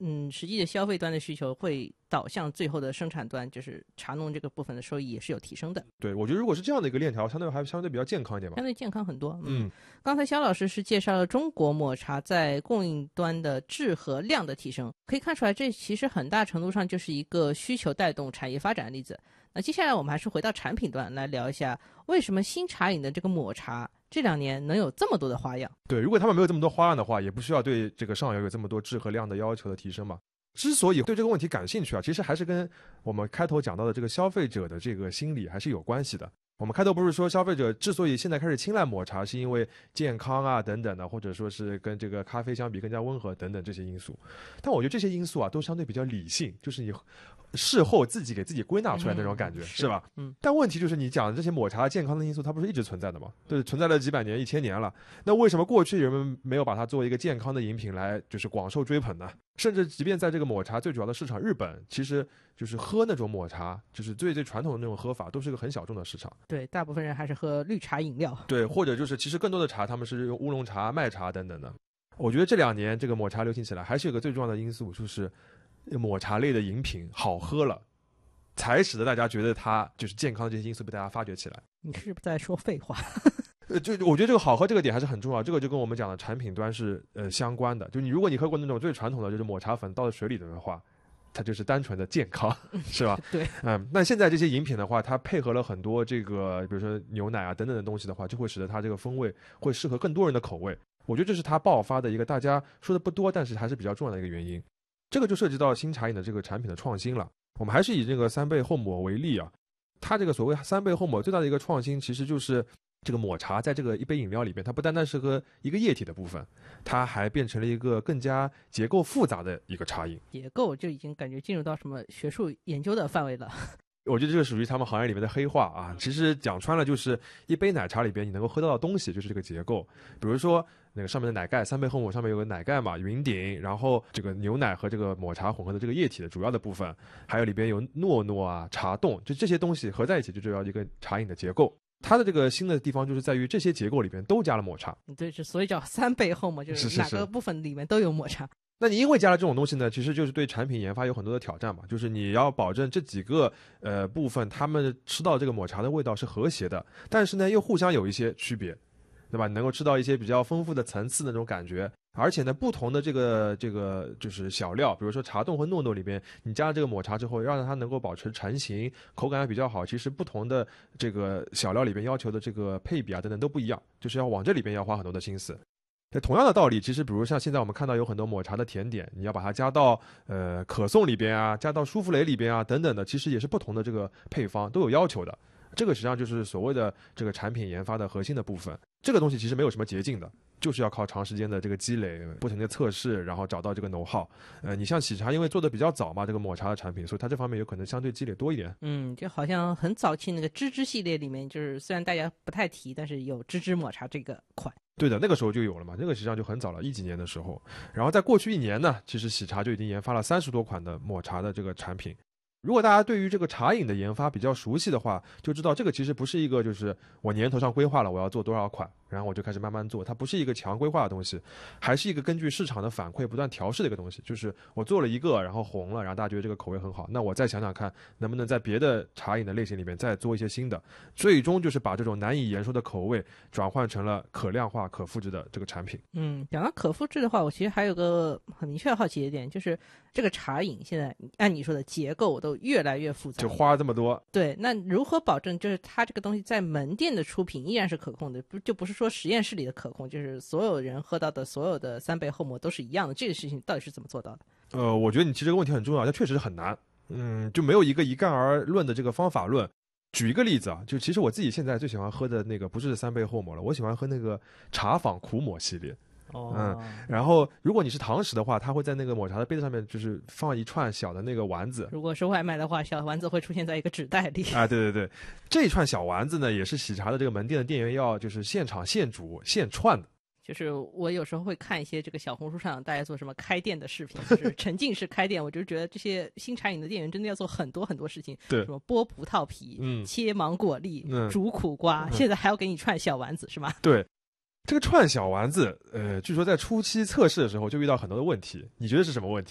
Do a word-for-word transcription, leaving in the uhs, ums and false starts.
嗯，实际的消费端的需求会导向最后的生产端，就是茶农这个部分的收益也是有提升的。 对，我觉得如果是这样的一个链条，相对还相对比较健康一点吧， 相对健康很多。 嗯， 刚才肖老师是介绍了中国抹茶在供应端的质和量的提升，可以看出来这其实很大程度上就是一个需求带动产业发展的例子。那接下来我们还是回到产品端来聊一下，为什么新茶饮的这个抹茶这两年能有这么多的花样？ 对，如果他们没有这么多花样的话，也不需要对这个上游有这么多质和量的要求的提升嘛。之所以对这个问题感兴趣啊，其实还是跟我们开头讲到的这个消费者的这个心理还是有关系的。我们开头不是说消费者之所以现在开始青睐抹茶，是因为健康啊等等的，或者说是跟这个咖啡相比更加温和等等这些因素。但我觉得这些因素啊都相对比较理性，就是你事后自己给自己归纳出来那种感觉， 嗯、 是, 是吧？ 嗯。 但问题就是你讲的这些抹茶健康的因素，它不是一直存在的吗？对，存在了几百年、一千年了。那为什么过去人们没有把它作为一个健康的饮品来就是广受追捧呢？甚至即便在这个抹茶最主要的市场日本，其实就是喝那种抹茶，就是最最传统的那种喝法，都是个很小众的市场。 对，大部分人还是喝绿茶饮料。 对，或者就是其实更多的茶他们是用乌龙茶、麦茶等等的。我觉得这两年这个抹茶流行起来，还是有个最重要的因素，就是抹茶类的饮品好喝了，才使得大家觉得它就是健康的这些因素被大家发掘起来。 你是不是在说废话？ 呃，就我觉得这个好喝这个点还是很重要，这个就跟我们讲的产品端是呃相关的。就你如果你喝过那种最传统的就是抹茶粉倒在水里的话，它就是单纯的健康，是吧？ 对， 嗯，那现在这些饮品的话，它配合了很多这个比如说牛奶啊等等的东西的话，就会使得它这个风味会适合更多人的口味。我觉得这是它爆发的一个大家说的不多，但是还是比较重要的一个原因。这个就涉及到新茶饮的这个产品的创新了。我们还是以这个三倍厚抹为例啊，它这个所谓三倍厚抹最大的一个创新，其实就是这个抹茶在这个一杯饮料里边，它不单单是个一个液体的部分，它还变成了一个更加结构复杂的一个茶饮。 结构就已经感觉进入到什么学术研究的范围了。 我觉得这个属于他们行业里面的黑话啊。其实讲穿了就是一杯奶茶里边你能够喝到的东西就是这个结构。比如说那个上面的奶盖，三倍厚抹上面有个奶盖嘛，云顶，然后这个牛奶和这个抹茶混合的这个液体的主要的部分，还有里边有糯糯啊、茶冻，就这些东西合在一起就知道一个茶饮的结构。它的这个新的地方就是在于这些结构里边都加了抹茶。 对，所以叫三倍厚抹，就是哪个部分里面都有抹茶。 是是是，那你因为加了这种东西呢，其实就是对产品研发有很多的挑战嘛，就是你要保证这几个呃部分他们吃到这个抹茶的味道是和谐的，但是呢又互相有一些区别，对吧？能够吃到一些比较丰富的层次那种感觉。而且呢，不同的这个这个就是小料，比如说茶冻和糯糯里边，你加了这个抹茶之后，让它能够保持成型，口感比较好。其实不同的这个小料里边要求的这个配比啊等等都不一样，就是要往这里边要花很多的心思。同样的道理，其实比如像现在我们看到有很多抹茶的甜点，你要把它加到呃可颂里边啊，加到舒芙蕾里边啊等等的，其实也是不同的这个配方都有要求的。这个实际上就是所谓的这个产品研发的核心的部分。这个东西其实没有什么捷径的，就是要靠长时间的这个积累，不停的测试，然后找到这个 know how。呃，你像喜茶，因为做的比较早嘛，这个抹茶的产品，所以它这方面有可能相对积累多一点。 嗯，就好像很早期那个芝芝系列里面，就是虽然大家不太提，但是有芝芝抹茶这个款。 对的，那个时候就有了嘛，那个实际上就很早了，一几年的时候。然后在过去一年呢，其实喜茶就已经研发了三十多款的抹茶的这个产品。如果大家对于这个茶饮的研发比较熟悉的话，就知道这个其实不是一个就是我年头上规划了我要做多少款，然后我就开始慢慢做，它不是一个强规划的东西，还是一个根据市场的反馈不断调试的一个东西。就是我做了一个，然后红了，然后大家觉得这个口味很好，那我再想想看能不能在别的茶饮的类型里面再做一些新的，最终就是把这种难以言说的口味转换成了可量化可复制的这个产品。 嗯，讲到可复制的话，我其实还有个很明确的好奇的点，就是这个茶饮现在按你说的结构都越来越复杂， 就花这么多。 对，那如何保证就是它这个东西在门店的出品依然是可控的，不就不是说实验室里的可控，就是所有人喝到的所有的三倍厚抹都是一样的，这个事情到底是怎么做到的？ 呃，我觉得你提这个问题很重要，它确实很难。嗯，就没有一个一概而论的这个方法论。举一个例子啊，就其实我自己现在最喜欢喝的那个不是三倍厚抹了，我喜欢喝那个茶坊苦抹系列。 哦， 嗯，然后如果你是堂食的话，它会在那个抹茶的杯子上面就是放一串小的那个丸子。 如果是外卖的话，小丸子会出现在一个纸袋里。 啊，对对对，这一串小丸子呢，也是喜茶的这个门店的店员要就是现场现煮现串的。 就是我有时候会看一些这个小红书上大家做什么开店的视频，就是沉浸式开店，我就觉得这些新茶饮的店员真的要做很多很多事情， 对， 什么剥葡萄皮、 嗯、 切芒果粒、 嗯、 煮苦瓜、嗯，现在还要给你串小丸子，是吗？ 对，这个串小丸子，呃，据说在初期测试的时候就遇到很多的问题，你觉得是什么问题？